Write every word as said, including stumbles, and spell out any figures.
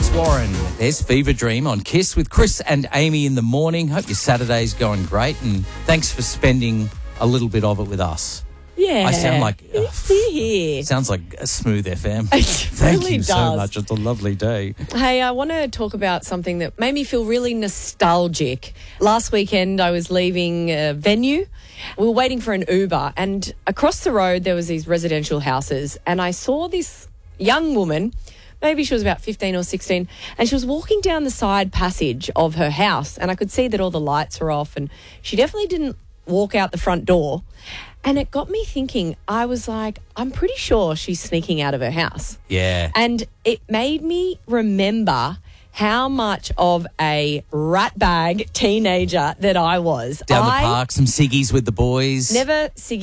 Warren. There's Fever Dream on Kiss with Chris and Amy in the morning. Hope your Saturday's going great, and thanks for spending a little bit of it with us. Yeah. I sound like... Uh, here. sounds like a Smooth F M. It Thank really you so does. much. It's a lovely day. Hey, I want to talk about something that made me feel really nostalgic. Last weekend, I was leaving a venue. We were waiting for an Uber, and across the road, there was these residential houses, and I saw this young woman. Maybe she was about fifteen or sixteen, and she was walking down the side passage of her house, and I could see that all the lights were off, and she definitely didn't walk out the front door. And it got me thinking. I was like, I'm pretty sure she's sneaking out of her house. Yeah. And it made me remember how much of a ratbag teenager that I was. Down the I park, some ciggies with the boys. never